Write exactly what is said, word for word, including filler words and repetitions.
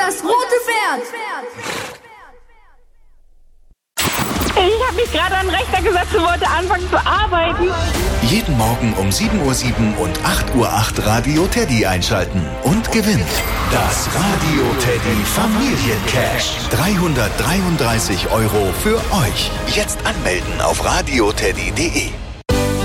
das rote Pferd. Ich habe mich gerade an den Rechner gesetzt und wollte anfangen zu arbeiten. Jeden Morgen um sieben Uhr sieben und acht Uhr acht Radio Teddy einschalten und gewinnt das Radio Teddy Familiencash. dreihundertdreiunddreißig Euro für euch. Jetzt anmelden auf radioteddy punkt de.